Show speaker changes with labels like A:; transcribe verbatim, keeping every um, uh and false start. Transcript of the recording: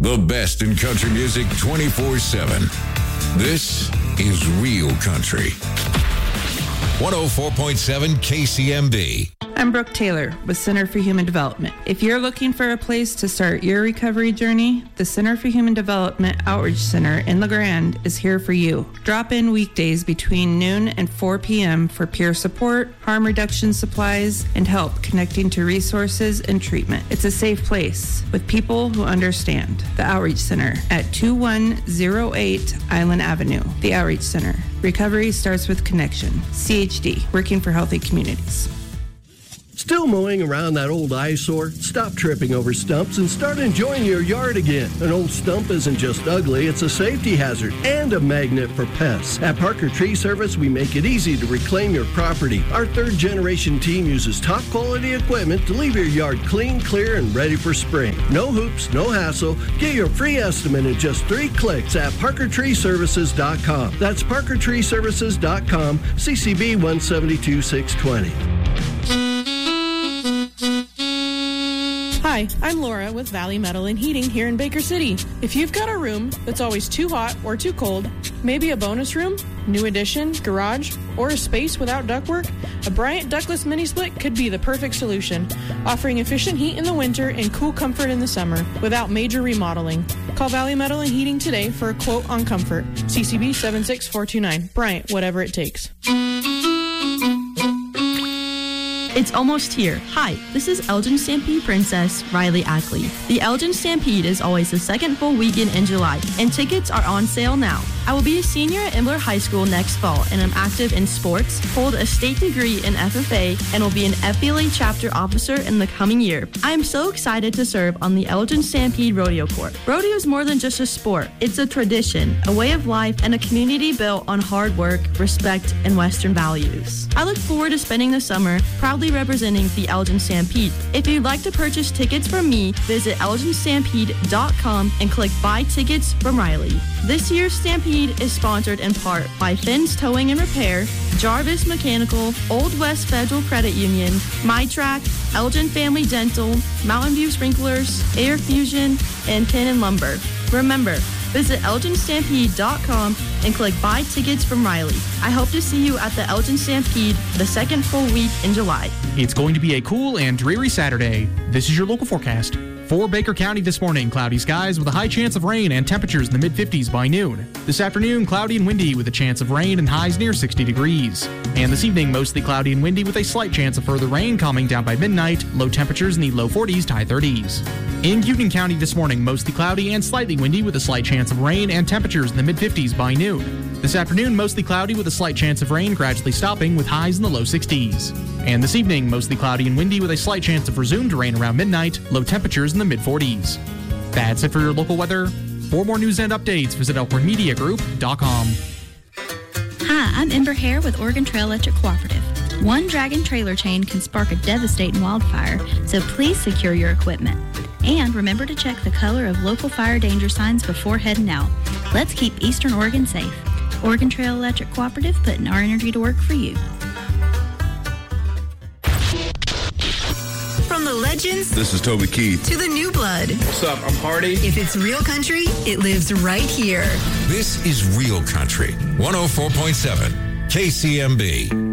A: The best in country music twenty-four seven. This is Real Country. one oh four point seven K C M B.
B: I'm Brooke Taylor with Center for Human Development. If you're looking for a place to start your recovery journey, the Center for Human Development Outreach Center in La Grande is here for you. Drop in weekdays between noon and four p.m. for peer support, harm reduction supplies, and help connecting to resources and treatment. It's a safe place with people who understand. The Outreach Center at two one zero eight Island Avenue. The Outreach Center. Recovery starts with connection. C H D, working for healthy communities.
C: Still mowing around that old eyesore? Stop tripping over stumps and start enjoying your yard again. An old stump isn't just ugly, it's a safety hazard and a magnet for pests. At Parker Tree Service, we make it easy to reclaim your property. Our third generation team uses top quality equipment to leave your yard clean, clear, and ready for spring. No hoops, no hassle. Get your free estimate in just three clicks at parker tree services dot com. That's parker tree services dot com, C C B one seven two six two zero.
D: Hi, I'm Laura with Valley Metal and Heating here in Baker City. If you've got a room that's always too hot or too cold, maybe a bonus room, new addition, garage, or a space without ductwork, a Bryant ductless mini split could be the perfect solution, offering efficient heat in the winter and cool comfort in the summer without major remodeling. Call Valley Metal and Heating today for a quote on comfort. C C B seven six four two nine. Bryant, whatever it takes.
E: It's almost here. Hi, this is Elgin Stampede Princess Riley Ackley. The Elgin Stampede is always the second full weekend in July, and tickets are on sale now. I will be a senior at Embler High School next fall, and I'm active in sports, hold a state degree in F F A, and will be an F B L A chapter officer in the coming year. I am so excited to serve on the Elgin Stampede Rodeo Court. Rodeo is more than just a sport. It's a tradition, a way of life, and a community built on hard work, respect, and Western values. I look forward to spending the summer proudly representing the Elgin Stampede. If you'd like to purchase tickets from me, visit elgin stampede dot com and click Buy Tickets from Riley. This year's Stampede is sponsored in part by Finn's Towing and Repair, Jarvis Mechanical, Old West Federal Credit Union, MyTrack, Elgin Family Dental, Mountain View Sprinklers, Air Fusion, and Pin and Lumber. Remember, visit elgin stampede dot com and click Buy Tickets from Riley. I hope to see you at the Elgin Stampede the second full week in July.
F: It's going to be a cool and dreary Saturday. This is your local forecast. For Baker County this morning, cloudy skies with a high chance of rain and temperatures in the mid fifties by noon. This afternoon, cloudy and windy with a chance of rain and highs near sixty degrees. And this evening, mostly cloudy and windy with a slight chance of further rain calming down by midnight, low temperatures in the low forties to high thirties. In Union County this morning, mostly cloudy and slightly windy with a slight chance of rain and temperatures in the mid fifties by noon. This afternoon, mostly cloudy with a slight chance of rain gradually stopping with highs in the low sixties. And this evening, mostly cloudy and windy with a slight chance of resumed rain around midnight, low temperatures in the mid forties. That's it for your local weather. For more news and updates, visit elkhorn media group dot com.
G: Hi, I'm Ember Hare with Oregon Trail Electric Cooperative. One Dragon trailer chain can spark a devastating wildfire, so please secure your equipment. And remember to check the color of local fire danger signs before heading out. Let's keep Eastern Oregon safe. Oregon Trail Electric Cooperative, putting our energy to work for you.
H: From the legends,
I: this is Toby Keith,
H: to the new blood.
I: What's up? I'm Hardy.
H: If it's real country, it lives right here.
A: This is Real Country, one oh four point seven K C M B.